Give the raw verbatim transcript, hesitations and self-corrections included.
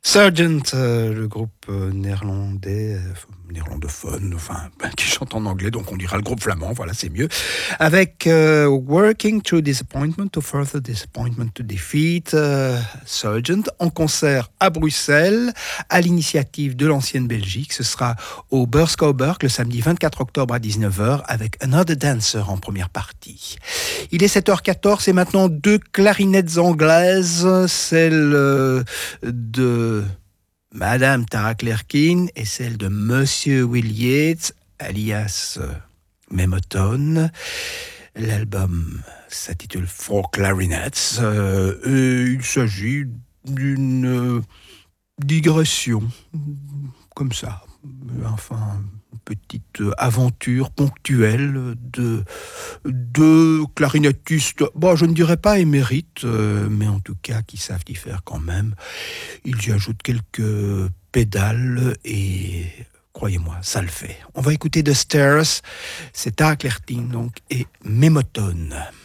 Sergeant, euh, le groupe euh, néerlandais, euh, néerlandophone, enfin, ben, qui chante en anglais, donc on dira le groupe flamand, voilà, c'est mieux. Avec euh, Working Through Disappointment to Further Disappointment to Defeat, euh, Sergeant, en concert à Bruxelles, à l'initiative de l'ancienne Belgique. Ce sera au Beurskouwburg le samedi vingt-quatre octobre à dix-neuf heures, avec Another Dancer en première partie. Il est sept heures quatorze et maintenant deux clarinettes anglaises, celle euh, de Madame Tara Clerkin et celle de Monsieur Will Yates, alias euh, Memotone. L'album s'intitule Four Clarinets euh, et il s'agit d'une euh, digression, comme ça, enfin, une petite aventure ponctuelle de deux clarinettistes, bon, je ne dirais pas émérites, euh, mais en tout cas qui savent y faire quand même. Ils y ajoutent quelques pédales et croyez-moi, ça le fait. On va écouter The Stairs, c'est Tara Clerkin donc et Memotone.